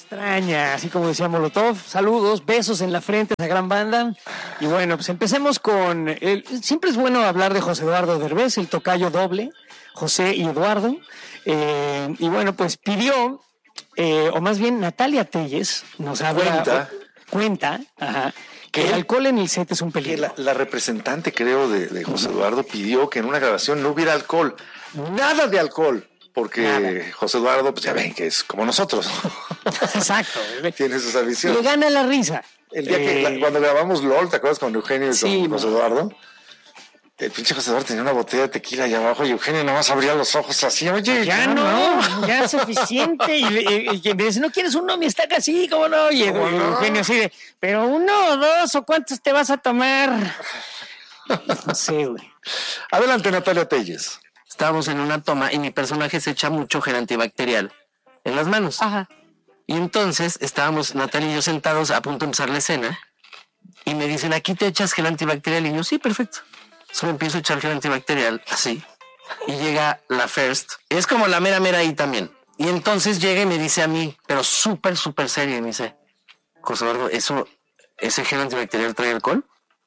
extraña, así como decía Molotov. Saludos, besos en la frente a esa gran banda. Y bueno, pues empecemos con... siempre es bueno hablar de José Eduardo Derbez, el tocayo doble, José y Eduardo. Y bueno, pues pidió, o más bien Natalia Telles nos habla... Cuenta, que el alcohol en el set es un peligro. La representante, creo, de José Eduardo pidió que en una grabación no hubiera alcohol. Nada de alcohol. Porque nada. José Eduardo, pues ya ven que es como nosotros. Exacto. Tiene sus aficiones. Le gana la risa. El día que cuando grabamos LOL, ¿te acuerdas con Eugenio y con José Eduardo? El pinche José Eduardo tenía una botella de tequila allá abajo y Eugenio nomás abría los ojos así. Oye, ya no, ya es suficiente. Y me dice, ¿no quieres uno? Mi estaca así, ¿cómo no? Y Eugenio así de, ¿pero uno o dos o cuántos te vas a tomar? No sé, güey. Adelante, Natalia Telles. Estábamos en una toma y mi personaje se echa mucho gel antibacterial en las manos. Ajá. Y entonces estábamos Natalia y yo sentados a punto de empezar la escena y me dicen, ¿aquí te echas gel antibacterial? Y yo, sí, perfecto. Solo empiezo a echar gel antibacterial, así. Y llega la First. Es como la mera ahí también. Y entonces llega y me dice a mí, pero súper serio, y me dice, José Eduardo, ¿ese gel antibacterial trae alcohol?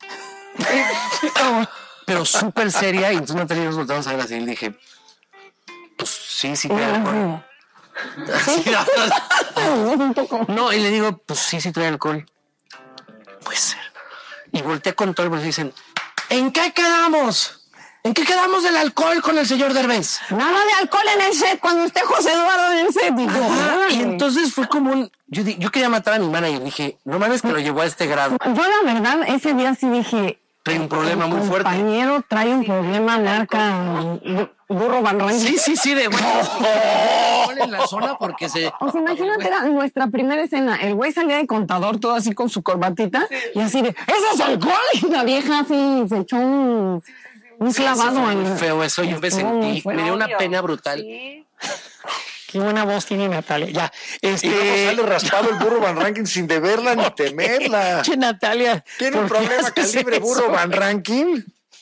Pero súper seria. Y entonces Natalia y nos volvamos a ver así. Y le dije, pues sí trae alcohol. No, y le digo, pues sí trae alcohol. Puede ser. Y volteé con todo el bolsillo y dicen, ¿en qué quedamos? ¿En qué quedamos del alcohol con el señor Derbez? Nada de alcohol en el set cuando esté José Eduardo en el set. Y entonces fue como un... Yo quería matar a mi manager. Dije, no mames que lo llevó a este grado. Yo la verdad ese día sí dije... Trae un problema muy fuerte. El compañero trae un problema, marca Burro Van Ranking. Sí, de... en la zona porque se... O sea, imagínate, era nuestra primera escena. El güey salía de contador todo así con su corbatita y así de, ¡eso es alcohol! Y la vieja así se echó un clavado. Muy feo eso, yo me sentí, me dio una pena brutal. Sí. Qué buena voz tiene Natalia. Ya, Y luego sale raspado el Burro Van Ranking sin deberla ni temerla. Che, Natalia. ¿Tiene un problema calibre Burro Van Ranking?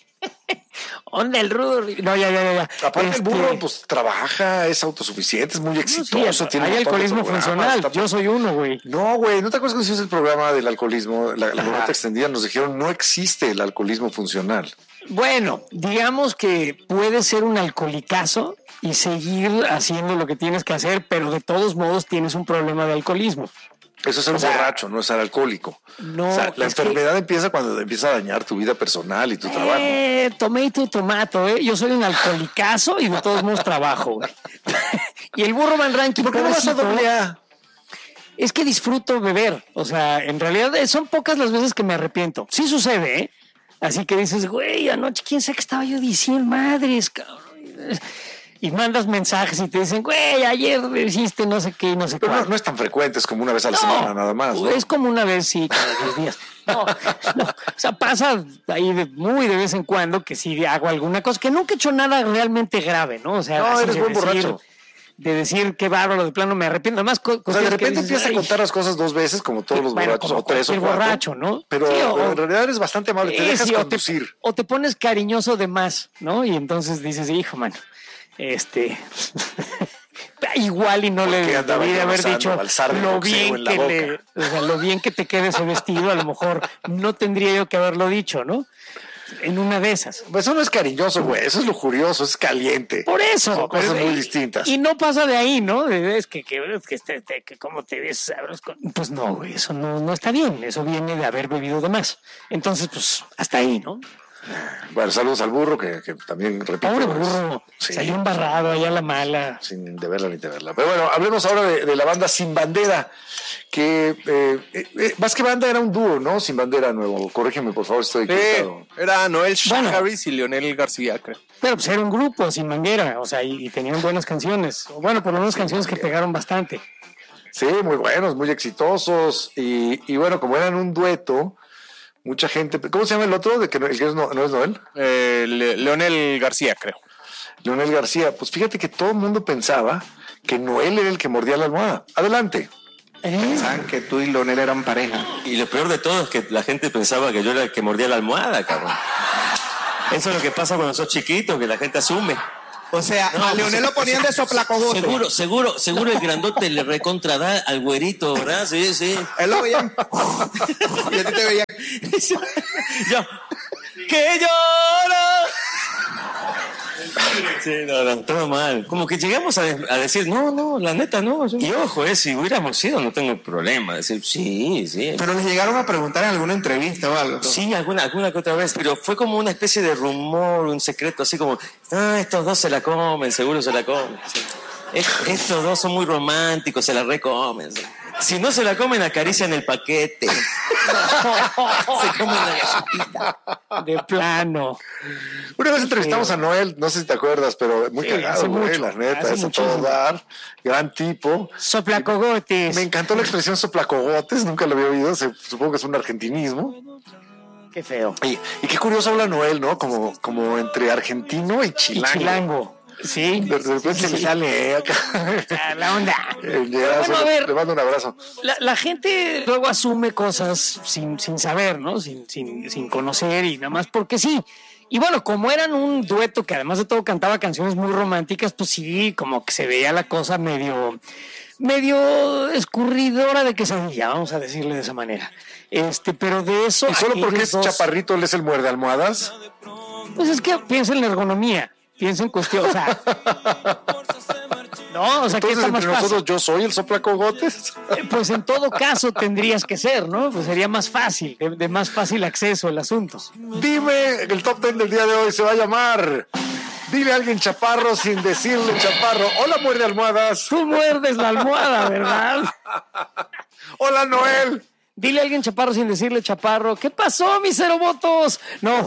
¿Dónde el rudo? No, ya. Aparte el burro, pues, trabaja, es autosuficiente, es muy exitoso. Sí, hay alcoholismo funcional. Yo soy uno, güey. No, güey, ¿no te acuerdas cuando hicimos el programa del alcoholismo? La nota extendida nos dijeron, no existe el alcoholismo funcional. Bueno, digamos que puedes ser un alcoholicazo y seguir haciendo lo que tienes que hacer, pero de todos modos tienes un problema de alcoholismo. Eso es ser borracho, no es ser alcohólico. No, o sea, la enfermedad empieza cuando empieza a dañar tu vida personal y tu trabajo. Tomato. Yo soy un alcoholicazo y de todos modos trabajo, güey. Y el Burro Van Ranking, ¿por qué no vas a AA? Es que disfruto beber. O sea, en realidad son pocas las veces que me arrepiento. Sí sucede, ¿eh? Así que dices, güey, anoche quién sabe qué estaba yo diciendo, madres, cabrón. Y mandas mensajes y te dicen, güey, ayer hiciste no sé qué, no sé qué. Pero no es tan frecuente, es como una vez a la semana nada más, ¿no? Es como una vez, sí, cada 10 días. No. O sea, pasa ahí muy de vez en cuando que sí hago alguna cosa, que nunca he hecho nada realmente grave, ¿no? O sea, no, eres buen borracho. De decir qué bárbaro, de plano me arrepiento. Además, o sea, de repente empiezas a contar las cosas dos veces, como todos los borrachos, o tres o cuatro. Borracho, ¿no? Pero, en realidad eres bastante amable, te dejas conducir. O te pones cariñoso de más, ¿no? Y entonces dices, hijo, mano, igual y no le debí haber dicho lo bien que te quede ese vestido, a lo mejor no tendría yo que haberlo dicho, ¿no? En una de esas. Pues eso no es cariñoso, güey, eso es lujurioso, es caliente. Por eso. Son cosas muy distintas. Y no pasa de ahí, ¿no? Es que cómo te ves sabroso. Pues no, güey, eso no está bien, eso viene de haber bebido de más. Entonces, pues, hasta ahí, ¿no? Bueno, saludos al burro, que también repito. Pobre burro, sí, salió embarrado allá la mala. Sin deberla ni temerla. Pero bueno, hablemos ahora de la banda Sin Bandera, que más que banda era un dúo, ¿no? Sin Bandera nuevo. Corrígeme, por favor, estoy equivocado. Era Noel Harris y Leonel García, creo. Pero pues era un grupo Sin Bandera, o sea, y tenían buenas canciones. Bueno, por lo menos canciones que pegaron bastante. Sí, muy buenos, muy exitosos. Y bueno, como eran un dueto, mucha gente... ¿Cómo se llama el otro? ¿El que no es Noel? Leonel García, creo. Leonel García. Pues fíjate que todo el mundo pensaba que Noel era el que mordía la almohada. Adelante. Pensaban que tú y Leonel eran pareja. Y lo peor de todo es que la gente pensaba que yo era el que mordía la almohada, cabrón. Eso es lo que pasa cuando sos chiquito, que la gente asume. O sea, a Leonel lo ponían de soplacogote. Seguro el grandote le recontrada al güerito, ¿verdad? Sí. Él lo veía. Y a ti te veía. Yo, que llora. Sí, no, todo mal. Como que llegamos a decir, no, la neta, no. Y ojo, si hubiéramos sido, no tengo problema. Decir, sí. Pero les llegaron a preguntar en alguna entrevista o algo. Sí, alguna que otra vez, pero fue como una especie de rumor, un secreto, así como, estos dos se la comen, seguro se la comen. Sí. Estos dos son muy románticos, se la recomen. Sí. Si no se la comen, acarician el paquete. Se comen la galletita. De plano. Una vez entrevistamos a Noel, no sé si te acuerdas, pero muy cagado, güey, la neta, eso todo dar, gran tipo. Soplacogotes. Me encantó la expresión soplacogotes, nunca lo había oído, supongo que es un argentinismo. Qué feo. Y qué curioso habla Noel, ¿no? Como entre argentino y chilango. Sí. De repente se le sale acá. La onda. Bueno, a ver, le mando un abrazo. La gente luego asume cosas sin saber, ¿no? Sin conocer y nada más porque sí. Y bueno, como eran un dueto que además de todo cantaba canciones muy románticas, pues sí, como que se veía la cosa medio escurridora de quesadilla, vamos a decirle de esa manera. Pero de eso... ¿Y solo porque es chaparrito él es el muerde almohadas? Pues es que piensa en la ergonomía. Piensa en cuestión, o sea... No, o sea, ¿qué está más entre nosotros fácil? yo soy el soplacogotes. Pues en todo caso tendrías que ser, ¿no? Pues sería más fácil, de más fácil acceso el asunto. Dime, el top 10 del día de hoy se va a llamar... Dile a alguien chaparro sin decirle chaparro. Hola, muerde almohadas. Tú muerdes la almohada, ¿verdad? Hola, Noel. Dile a alguien chaparro sin decirle chaparro. ¿Qué pasó, mis cerobotos? No,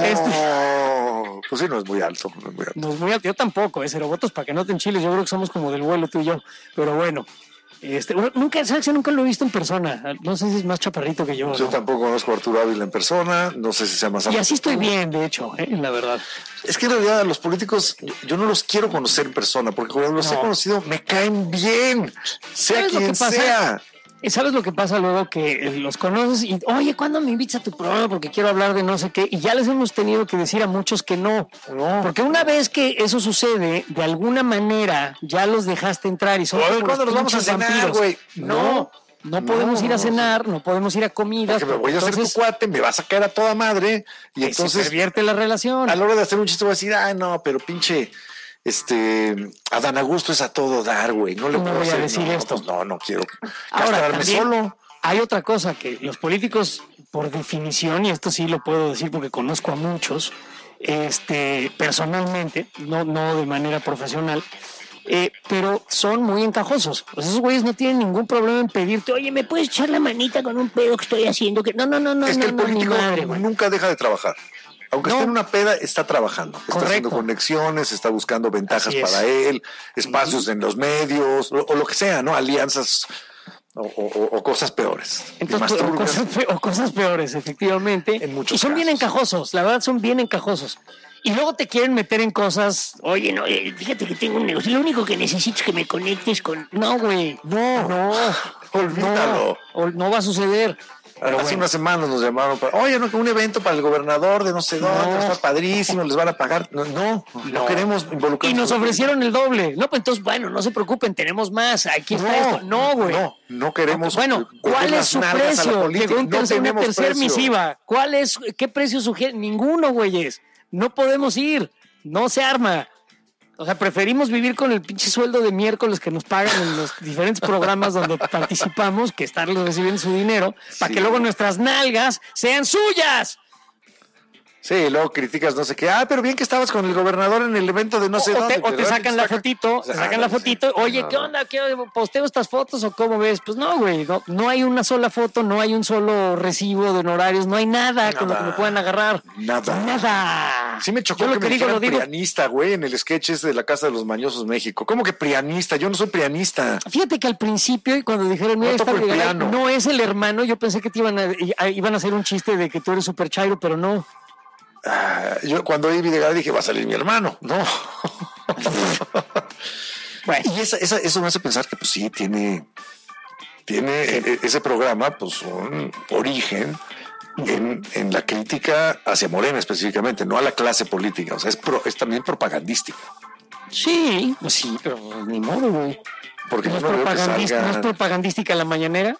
pues sí, no es muy alto. No es muy alto. Yo tampoco, cerobotos, para que no te enchiles. Yo creo que somos como del vuelo tú y yo. Pero bueno, nunca, ¿sabes? Nunca lo he visto en persona. No sé si es más chaparrito que yo. Yo ¿no? tampoco conozco a Arturo Ávila en persona. No sé si sea más alto. Y así estoy bien, de hecho, la verdad. Es que en realidad a los políticos yo no los quiero conocer en persona, porque cuando los he conocido me caen bien, sea quien sea. ¿Sabes lo que pasa luego? Que los conoces y, oye, ¿cuándo me invitas a tu programa? Porque quiero hablar de no sé qué. Y ya les hemos tenido que decir a muchos que no. Porque una vez que eso sucede, de alguna manera ya los dejaste entrar y son como ¿cuándo nos vamos a cenar, güey? No podemos ir a cenar, no podemos ir a comidas. Porque me voy a hacer tu cuate, me vas a caer a toda madre. Y entonces se pervierte la relación. A la hora de hacer un chiste voy a decir, no, pero pinche... Adán Augusto es a todo dar, güey. No le puedo voy a decir esto. Pues no quiero ahora castrarme solo. Hay otra cosa que los políticos, por definición, y esto sí lo puedo decir porque conozco a muchos, personalmente, no de manera profesional, pero son muy encajosos. Pues esos güeyes no tienen ningún problema en pedirte, oye, ¿me puedes echar la manita con un pedo que estoy haciendo? No. Es que el político madre, nunca deja de trabajar. Aunque esté en una peda, está trabajando. Está haciendo conexiones, está buscando ventajas para él, espacios en los medios, o lo que sea, ¿no? Alianzas o cosas peores. Entonces, o cosas peores, efectivamente. En muchos y son casos. bien encajosos, la verdad son bien encajosos. Y luego te quieren meter en cosas, oye, no, fíjate que tengo un negocio, lo único que necesito es que me conectes con... No, güey, no. Olvídalo. No va a suceder. Hace unas semanas nos llamaron para, oye, no, que un evento para el gobernador de no sé dónde, está padrísimo, les van a pagar. No queremos involucrarnos. Y nos ofrecieron el doble. No, pues entonces, bueno, no se preocupen, tenemos más. Aquí está esto. No, güey. No queremos. Bueno, ¿cuál es su precio? Llegó una tercer misiva. ¿Qué precio sugiere? Ninguno, güeyes. No podemos ir. No se arma. O sea, preferimos vivir con el pinche sueldo de miércoles que nos pagan en los diferentes programas donde participamos que estarles recibiendo su dinero para que luego nuestras nalgas sean suyas. Sí, luego criticas no sé qué. Pero bien que estabas con el gobernador en el evento de no sé dónde. O te sacan la fotito, Oye, ¿qué onda? ¿Qué posteo estas fotos o cómo ves? Pues no, güey, no hay una sola foto, no hay un solo recibo de honorarios, no hay nada con lo que me puedan agarrar. Nada. Sí me chocó que me dijeran prianista, güey, en el sketch ese de la Casa de los Mañosos México. ¿Cómo que prianista? Yo no soy prianista. Fíjate que al principio, y cuando dijeron, mira, no es el hermano, yo pensé que te iban a hacer un chiste de que tú eres super chairo, pero no. Yo cuando vi Videgaray dije, va a salir mi hermano. No. Bueno. Y eso me hace pensar que pues sí, tiene ese programa pues un origen en la crítica hacia Morena específicamente, no a la clase política. O sea, es también propagandístico. Sí, pues sí, pero ni modo, güey. Porque ¿No es, yo no veo que ¿No es salgan... propagandística la mañanera?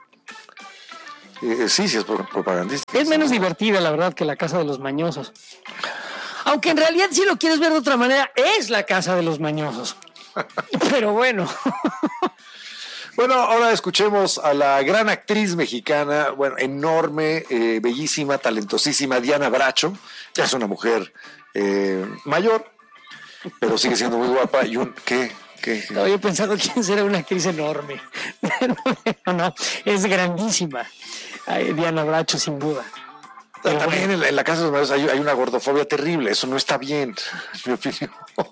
Sí, es propagandística. Es menos divertida, la verdad, que la Casa de los Mañosos. Aunque en realidad, si lo quieres ver de otra manera, es la Casa de los Mañosos. Pero bueno. Bueno, ahora escuchemos a la gran actriz mexicana, bueno, enorme, bellísima, talentosísima, Diana Bracho. Es una mujer mayor, pero sigue siendo muy guapa. Y ¿qué? Estaba yo pensando quién será una actriz enorme. No, es grandísima. Diana Bracho, sin duda. Pero también en la Casa de los Mañosos hay una gordofobia terrible. Eso no está bien, en mi opinión.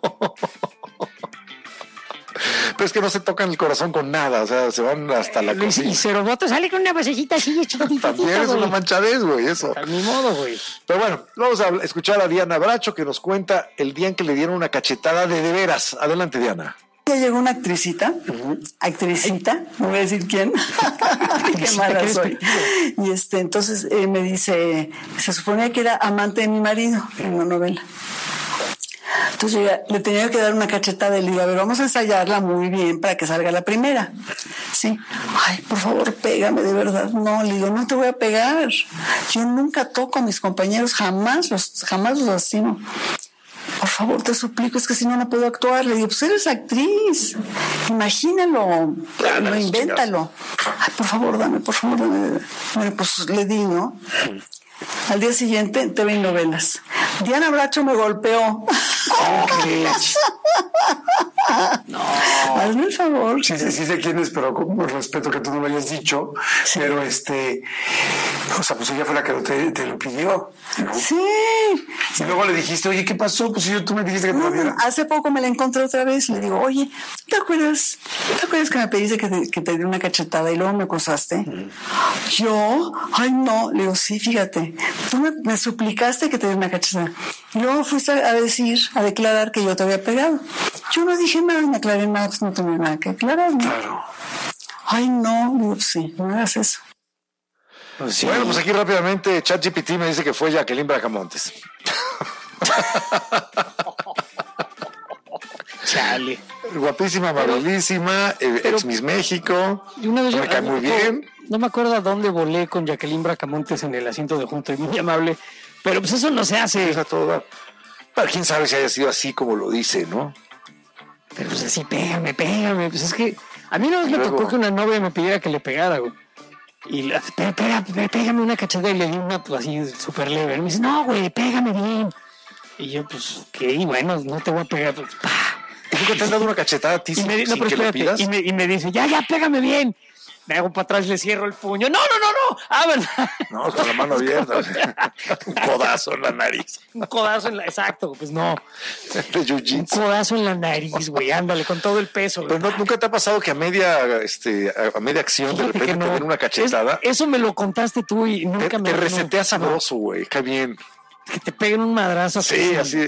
Pero es que no se tocan el corazón con nada, o sea, se van hasta la cocina. Y Ceroboto sale con una basecita así, chiquitita. También es una manchadez, güey, eso. A mi modo, güey. Pero bueno, vamos a escuchar a Diana Bracho, que nos cuenta el día en que le dieron una cachetada de veras. Adelante, Diana. Ya llegó una actricita, no voy a decir quién, qué mala soy. Y entonces me dice, se suponía que era amante de mi marido en una novela. Entonces yo le tenía que dar una cachetada y le digo, a ver, vamos a ensayarla muy bien para que salga la primera. Sí. Ay, por favor, pégame, de verdad. No, le digo, no te voy a pegar. Yo nunca toco a mis compañeros, jamás los lastimo. Por favor, te suplico, es que si no, no puedo actuar. Le digo, pues eres actriz, imagínalo, no, invéntalo. Ay, por favor, dame. Bueno, pues le di, ¿no? Al día siguiente, en TV y Novelas, Diana Bracho me golpeó. ¿Cómo crees? No. Hazme el favor. Sí sé quién es, pero con respeto que tú no lo hayas dicho. Sí. Pero o sea, pues ella fue la que te lo pidió, ¿no? Sí. Y luego le dijiste, oye, ¿qué pasó? Pues tú me dijiste que te lo diera. Hace poco me la encontré otra vez. Le digo, oye, ¿te acuerdas que me pediste que te diera una cachetada y luego me acosaste? Yo, ay, no. Le digo, sí, fíjate, tú me suplicaste que te diera una cachetada. Y luego fuiste a declarar que yo te había pegado. Yo no dije nada, me aclaré nada, pues no tenía nada que aclarar, ¿no? Claro. Ay, no, digo, sí, no hagas eso. Pues sí. Bueno, pues aquí rápidamente ChatGPT me dice que fue Jacqueline Bracamontes. Chale. Guapísima, amabilísima, ex Miss México. Me cae muy bien. No me acuerdo a dónde volé con Jacqueline Bracamontes en el asiento de junto y muy amable, pero pues eso no se hace. Es a todo dar. Pero quién sabe si haya sido así como lo dice, ¿no? Pero pues así, pégame. Pues es que a mí no me tocó que una novia me pidiera que le pegara, güey. Y pégame una cachetada y le di una pues, así súper leve. Y me dice, no, güey, pégame bien. Y yo, pues, ok, bueno, no te voy a pegar. Pues, ¿Y nunca te han dado una cachetada a ti sin que le pidas? Y me dice, ya, pégame bien. Me hago para atrás, le cierro el puño. No. Ah, ¿verdad? No, con la mano abierta. Un codazo en la nariz. Un codazo en la... Exacto, pues no. De jiu-jitsu. Un codazo en la nariz, güey. Ándale, con todo el peso. Pero ¿nunca te ha pasado que a media acción fíjate de repente te den una cachetada? Eso me lo contaste tú y nunca me... Te reseteas sabroso, güey. Qué bien. Que te peguen un madrazo. Sí, así.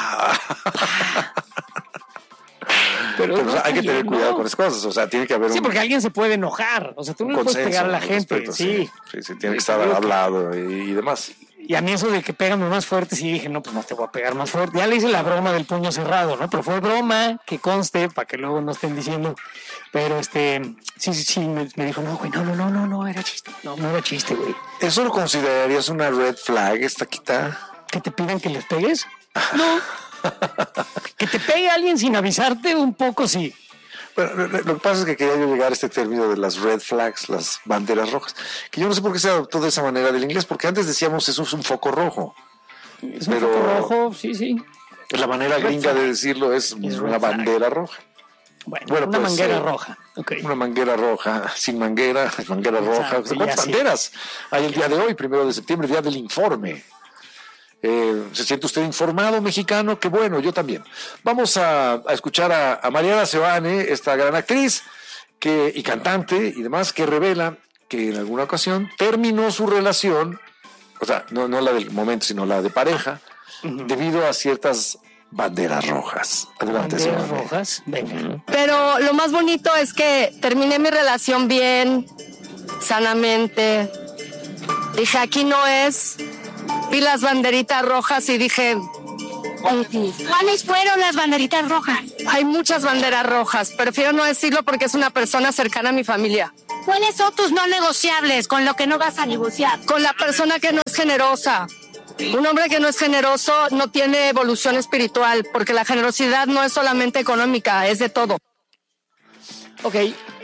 Pero no hay que tener cuidado con esas cosas, o sea, tiene que haber porque alguien se puede enojar, o sea, tú no le puedes pegar a la gente, respeto, sí, tiene que estar hablado y demás. Y a mí eso de que pégame más fuerte, sí dije, no, pues no te voy a pegar más fuerte. Ya le hice la broma del puño cerrado, ¿no? Pero fue broma, que conste, para que luego no estén diciendo. Pero sí, me dijo, no, güey, no, era chiste. No era chiste, güey. ¿Eso lo considerarías una red flag, esta quita? ¿Que te pidan que les pegues? No. Que te pegue alguien sin avisarte, un poco sí. Bueno, lo que pasa es que quería yo llegar a este término de las red flags, las banderas rojas, que yo no sé por qué se adoptó de esa manera del inglés, porque antes decíamos eso es un foco rojo. Es un foco rojo, sí. La manera gringa de decirlo es una bandera roja. Bueno, una manguera roja. Okay. Una manguera roja, sin manguera roja. Exacto, ¿Cuántas banderas hay el día de hoy, 1 de septiembre, día del informe? ¿Se siente usted informado, mexicano? Qué bueno, yo también. Vamos a escuchar a Mariana Seoane, esta gran actriz y cantante y demás, que revela que en alguna ocasión terminó su relación, o sea, no la del momento, sino la de pareja, debido a ciertas banderas rojas. Adelante, banderas rojas, venga. Pero lo más bonito es que terminé mi relación bien, sanamente. Dije, aquí no es. Vi las banderitas rojas y dije, ¿Cuáles fueron las banderitas rojas? Hay muchas banderas rojas. Prefiero no decirlo porque es una persona cercana a mi familia. ¿Cuáles son tus no negociables con lo que no vas a negociar? Con la persona que no es generosa. Un hombre que no es generoso no tiene evolución espiritual, porque la generosidad no es solamente económica, es de todo. Ok.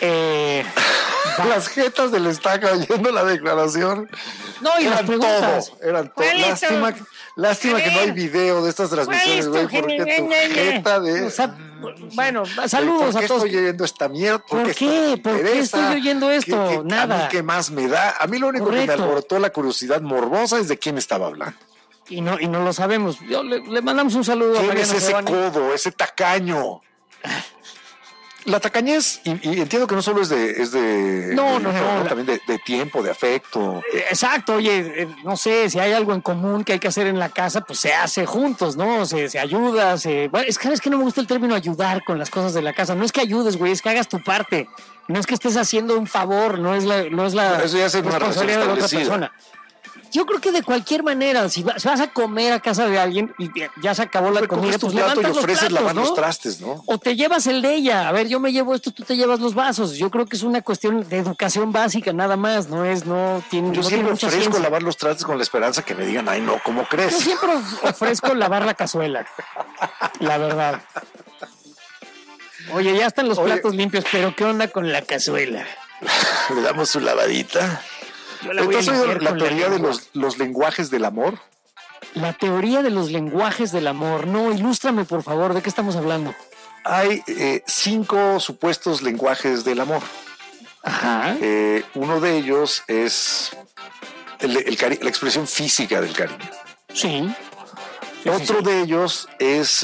Las jetas del estaca oyendo la declaración. No, y las preguntas. Eran todo. Lástima que no hay video de estas transmisiones, güey, porque tu jeta de... O sea, bueno, saludos a todos. ¿Por qué estoy oyendo esta mierda? ¿Por qué? ¿Por qué estoy oyendo esto? Nada. A mí, ¿qué más me da? A mí lo único que me alborotó la curiosidad morbosa es de quién estaba hablando. Y no lo sabemos. Le mandamos un saludo a Mariano. ¿Quién es ese codo, ese tacaño? La tacañez, y entiendo que no solo es de no, también de tiempo, de afecto. Exacto, oye, no sé, si hay algo en común que hay que hacer en la casa, pues se hace juntos, ¿no? Se ayuda, bueno, es que no me gusta el término ayudar con las cosas de la casa. No es que ayudes, güey, es que hagas tu parte. No es que estés haciendo un favor, no es la eso ya es una responsabilidad de la otra persona. Yo creo que de cualquier manera, si vas a comer a casa de alguien y ya se acabó la comida, pues levantas los platos, lavar ¿no? los trastes, ¿no? O te llevas el de ella. A ver, yo me llevo esto, tú te llevas los vasos. Yo creo que es una cuestión de educación básica, nada más. Yo siempre ofrezco lavar los trastes con la esperanza que me digan, ay, no, ¿cómo crees? Yo siempre ofrezco lavar la cazuela, la verdad. Oye, ya están los platos limpios, pero ¿qué onda con la cazuela? Le damos su lavadita. ¿Entonces la teoría de los lenguajes del amor? La teoría de los lenguajes del amor. No, ilústrame, por favor, ¿de qué estamos hablando? Hay 5 supuestos lenguajes del amor. Ajá. Uno de ellos es la expresión física del cariño. Sí. Otro de ellos es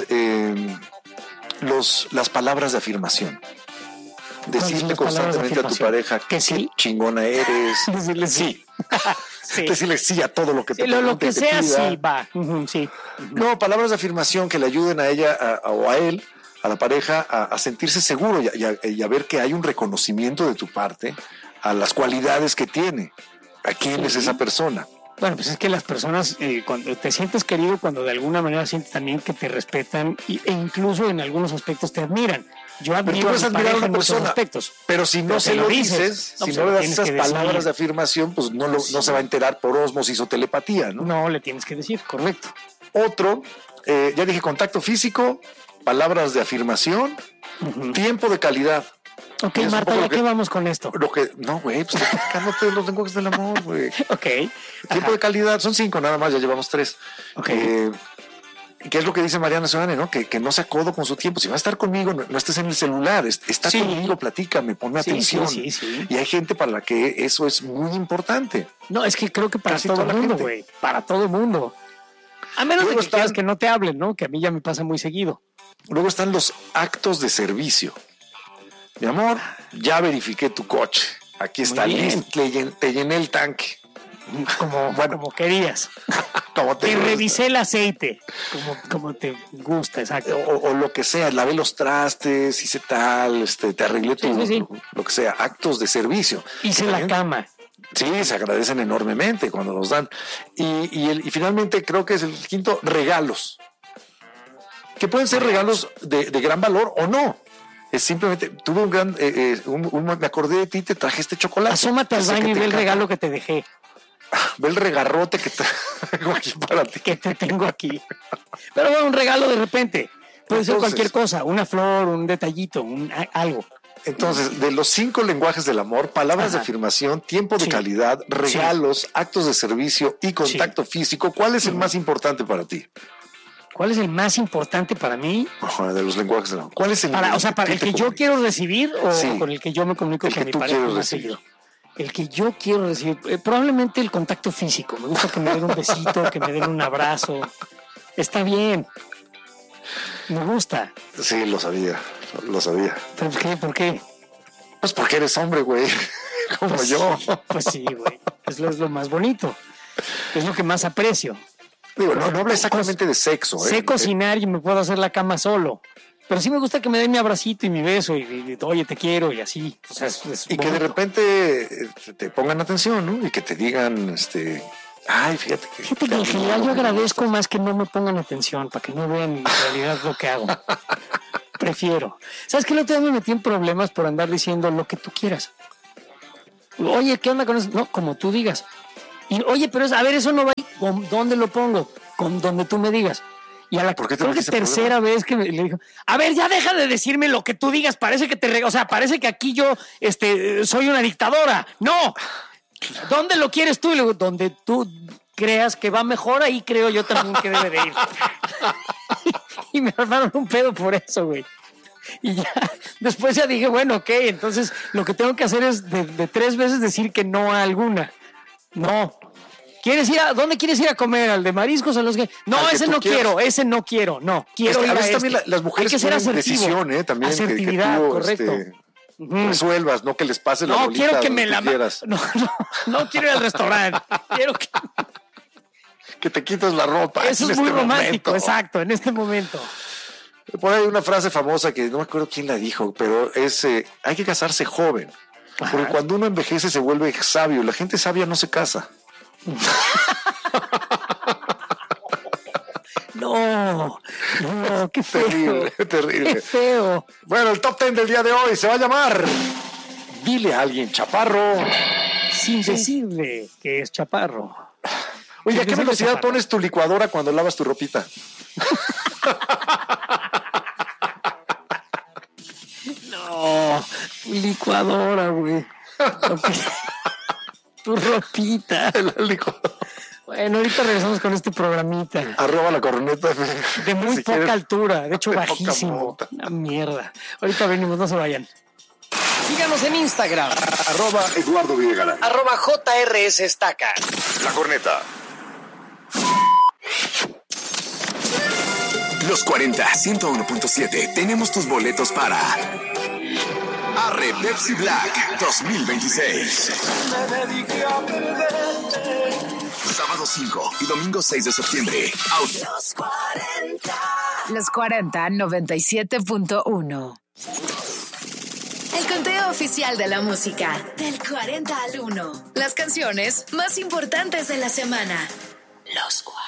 las palabras de afirmación. Decirle constantemente a tu pareja que sí, chingona eres. Decirle sí. Sí. Decirle sí a todo lo que te pregunte, lo que sea, pida. sí, va. Sí. No, palabras de afirmación que le ayuden a ella o a él, a la pareja, a sentirse seguro y a ver que hay un reconocimiento de tu parte a las cualidades que tiene. ¿A quién es esa persona? Bueno, pues es que las personas, cuando te sientes querido, cuando de alguna manera sientes también que te respetan e incluso en algunos aspectos te admiran. Yo admiro a mi pareja en muchos aspectos. Pero si no se lo dices, si no le das esas palabras de afirmación, pues no se va a enterar por ósmosis o telepatía, ¿no? No, le tienes que decir, correcto. Otro, ya dije, contacto físico, palabras de afirmación, tiempo de calidad. Ok, Marta, ¿ya qué vamos con esto? No, güey, pues estoy platicándote de los lenguajes del amor, güey. Ok. Tiempo de calidad, son 5 nada más, ya llevamos 3. Ok. ¿Qué es lo que dice Mariana Seoane, no? Que no se acodo con su tiempo. Si va a estar conmigo, no estés en el celular, está conmigo, platícame, ponme atención. Sí. Y hay gente para la que eso es muy importante. No, es que creo que para todo el mundo, güey. Para todo el mundo. A menos de que quieras que no te hablen, ¿no? Que a mí ya me pasa muy seguido. Luego están los actos de servicio. Mi amor, ya verifiqué tu coche. Aquí está listo, te llené el tanque. Como querías. Como te revisé el aceite, como te gusta, exacto. O lo que sea, lavé los trastes, hice tal, te arreglé lo que sea, actos de servicio. Hice la cama. Sí, se agradecen enormemente cuando nos dan. Y finalmente creo que es el quinto, regalos. Que pueden ser regalos de gran valor o no. Es simplemente, tuve un gran, me acordé de ti, te traje este chocolate. Asómate al baño y ve el regalo que te dejé. Ve el regarrote que traigo aquí para ti. Que te tengo aquí. Pero bueno, un regalo de repente. Puede ser cualquier cosa, una flor, un detallito, algo. Entonces, de los 5 lenguajes del amor, palabras de afirmación, tiempo de calidad, regalos, actos de servicio y contacto físico, ¿cuál es el más importante para ti? ¿Cuál es el más importante para mí? De los lenguajes del amor. ¿Cuál es el para el que yo quiero recibir o con el que yo me comunico con mi pareja más seguido? El que yo quiero recibir, probablemente el contacto físico. Me gusta que me den un besito, que me den un abrazo. Está bien. Me gusta. Sí, lo sabía. ¿Pero por qué? Pues porque eres hombre, güey. Como yo. Pues sí, güey. Es lo más bonito. Es lo que más aprecio. Digo, no habla exactamente de sexo. Sé cocinar y me puedo hacer la cama solo. Pero sí me gusta que me den mi abracito y mi beso y oye, te quiero y así. O sea, y que de repente te pongan atención, ¿no? Y que te digan, Ay, fíjate que en general yo agradezco más que no me pongan atención, para que no vean en realidad lo que hago. Prefiero. ¿Sabes qué? El otro día me metí en problemas por andar diciendo lo que tú quieras. Oye, ¿qué onda con eso? No, como tú digas. Y oye, pero a ver, eso no va ahí. ¿Dónde lo pongo? Con donde tú me digas. Y a la creo que tercera vez que le dijo, a ver, ya deja de decirme lo que tú digas, parece que parece que aquí yo soy una dictadora. No. ¿Dónde lo quieres tú? Y luego, donde tú creas que va mejor, ahí creo yo también que debe de ir. Y me armaron un pedo por eso, güey. Y ya, después ya dije, bueno, ok, entonces lo que tengo que hacer es de 3 veces decir que no a alguna. No. ¿Dónde quieres ir a comer? ¿Al de mariscos o los que? No, ese no quiero, no. Quiero ir a este. También las mujeres hay que ser asertivo. Decisión, también asertividad, que tú, correcto. Resuelvas, no que les pase la bolita. No, quiero que me la... No quiero ir al restaurante. Quiero que te quites la ropa. Eso es muy romántico, exacto, en este momento. Por ahí hay una frase famosa que no me acuerdo quién la dijo, pero es, hay que casarse joven. Ajá. Porque cuando uno envejece se vuelve sabio. La gente sabia no se casa. No, qué feo. Terrible. Qué feo. Bueno, el top 10 del día de hoy se va a llamar Dile a alguien chaparro. Sin decirle que es chaparro. Oye, ¿a qué velocidad pones tu licuadora cuando lavas tu ropita? No, licuadora, güey. Okay. Tu ropita. Bueno, ahorita regresamos con este programita. @la corneta. De muy poca altura, de hecho bajísimo. Una mierda. Ahorita venimos, no se vayan. Síganos en Instagram. @Eduardo Videgaray. @JRS Estaca. La corneta. Los 40 101.7. Tenemos tus boletos para Arre Pepsi Black 2026. Sábado 5 y domingo 6 de septiembre. Los 40. Los 40 97.1. El conteo oficial de la música. Del 40 al 1. Las canciones más importantes de la semana. Los 40.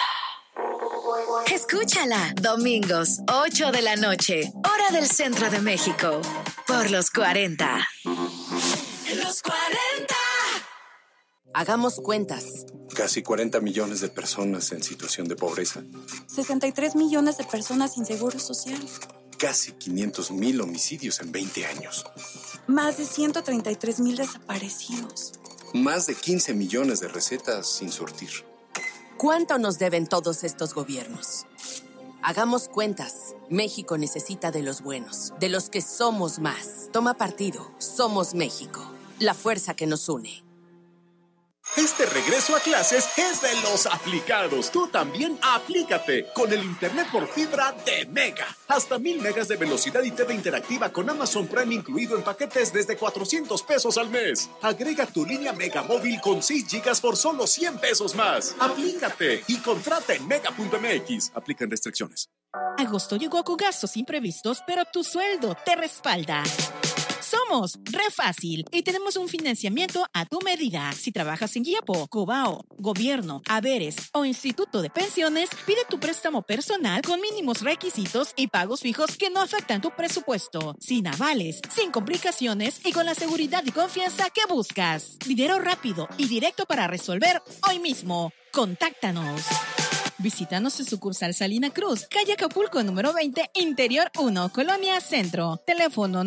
Escúchala. Domingos, 8 de la noche. Hora del centro de México. Por los 40. Los 40. Hagamos cuentas. Casi 40 millones de personas en situación de pobreza. 63 millones de personas sin seguro social. Casi 500,000 homicidios en 20 años. Más de 133,000 desaparecidos. Más de 15 millones de recetas sin surtir. ¿Cuánto nos deben todos estos gobiernos? Hagamos cuentas. México necesita de los buenos, de los que somos más. Toma partido. Somos México. La fuerza que nos une. Este regreso a clases es de los aplicados. Tú también aplícate con el internet por fibra de Mega. Hasta 1000 megas de velocidad y TV interactiva con Amazon Prime incluido en paquetes desde $400 al mes. Agrega tu línea Mega móvil con 6 gigas por solo $100 más. Aplícate y contrata en mega.mx. Aplican restricciones. Agosto llegó con gastos imprevistos, pero tu sueldo te respalda. Somos ReFácil y tenemos un financiamiento a tu medida. Si trabajas en Guiapo, Cobao, Gobierno, Haberes o Instituto de Pensiones, pide tu préstamo personal con mínimos requisitos y pagos fijos que no afectan tu presupuesto. Sin avales, sin complicaciones y con la seguridad y confianza que buscas. Dinero rápido y directo para resolver hoy mismo. Contáctanos. Visítanos en sucursal Salina Cruz, calle Acapulco, número 20, Interior 1, Colonia Centro. Teléfono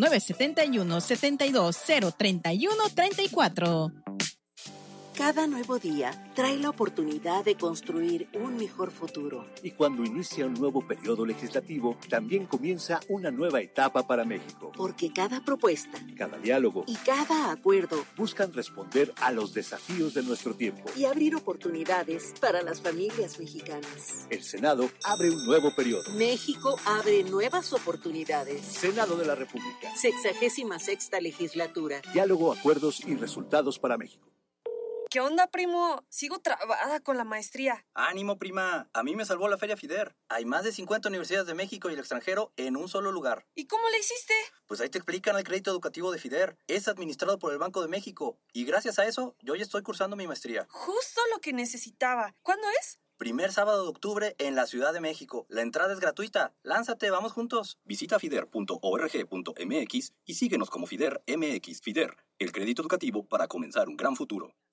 971-72-031-34. Cada nuevo día trae la oportunidad de construir un mejor futuro. Y cuando inicia un nuevo periodo legislativo, también comienza una nueva etapa para México. Porque cada propuesta, cada diálogo y cada acuerdo buscan responder a los desafíos de nuestro tiempo y abrir oportunidades para las familias mexicanas. El Senado abre un nuevo periodo. México abre nuevas oportunidades. Senado de la República. 66ª legislatura. Diálogo, acuerdos y resultados para México. ¿Qué onda, primo? Sigo trabada con la maestría. ¡Ánimo, prima! A mí me salvó la Feria FIDER. Hay más de 50 universidades de México y el extranjero en un solo lugar. ¿Y cómo le hiciste? Pues ahí te explican el crédito educativo de FIDER. Es administrado por el Banco de México. Y gracias a eso, yo ya estoy cursando mi maestría. Justo lo que necesitaba. ¿Cuándo es? Primer sábado de octubre en la Ciudad de México. La entrada es gratuita. Lánzate, vamos juntos. Visita fider.org.mx y síguenos como FIDER MX. FIDER, el crédito educativo para comenzar un gran futuro.